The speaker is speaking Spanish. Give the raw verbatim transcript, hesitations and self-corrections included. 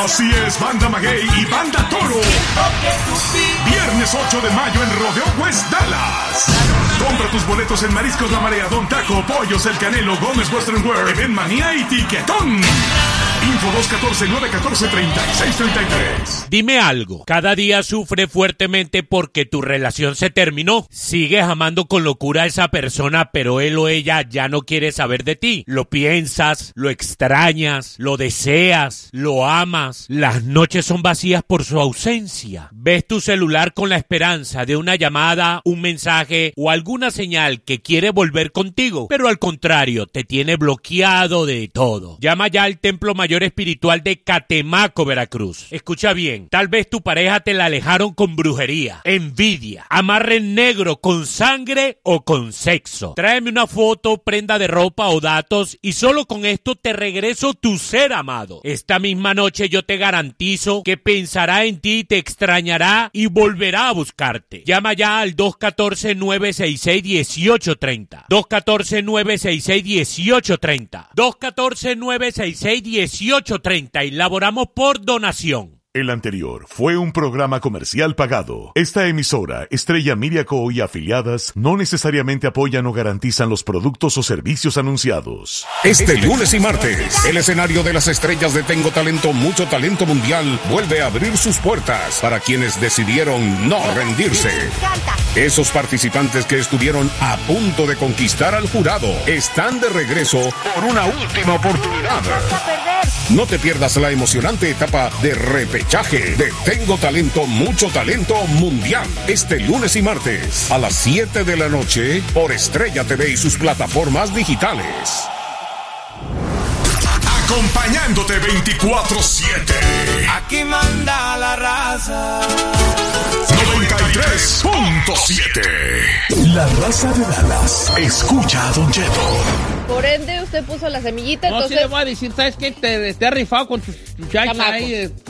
Así es, Banda Maguey y Banda Toro. Viernes ocho de mayo en Rodeo West Dallas. Compra tus boletos en Mariscos La Marea, Don Taco, Pollos, El Canelo, Gómez Western Wear, Event Manía y Tiquetón. Info dos uno cuatro, nueve uno cuatro, tres seis tres tres. Dime algo, cada día sufres fuertemente porque tu relación se terminó. Sigues amando con locura a esa persona, pero él o ella ya no quiere saber de ti. Lo piensas, lo extrañas, lo deseas, lo amas. Las noches son vacías por su ausencia. Ves tu celular con la esperanza de una llamada, un mensaje o alguna señal que quiere volver contigo, pero al contrario, te tiene bloqueado de todo. Llama ya al Templo Mayor Espiritual de Catemaco, Veracruz. Escucha bien, tal vez tu pareja te la alejaron con brujería, envidia, amarre negro con sangre o con sexo. Tráeme una foto, prenda de ropa o datos y solo con esto te regreso tu ser amado. Esta misma noche yo te garantizo que pensará en ti, te extrañará y volverá a buscarte. Llama ya al dos uno cuatro, nueve seis seis, uno ocho tres cero. dos uno cuatro, nueve seis seis, uno ocho tres cero. dos uno cuatro, nueve seis seis, uno ocho tres cero y laboramos por donación. El anterior fue un programa comercial pagado. Esta emisora, Estrella Media Co. y afiliadas, no necesariamente apoyan o garantizan los productos o servicios anunciados. Este lunes y martes, el escenario de las estrellas de Tengo Talento, Mucho Talento Mundial vuelve a abrir sus puertas para quienes decidieron no rendirse. Esos participantes que estuvieron a punto de conquistar al jurado están de regreso por una última oportunidad. No te pierdas la emocionante etapa de repechaje de Tengo Talento, Mucho Talento Mundial. Este lunes y martes a las siete de la noche por Estrella T V y sus plataformas digitales. Acompañándote veinticuatro siete. Aquí manda la raza. noventa y tres punto siete. La raza de Dallas. Escucha a Don Cheto. Por ende, usted puso la semillita, no, entonces... sí le voy a decir, ¿sabes qué? Te, te has rifado con tus muchachos ahí.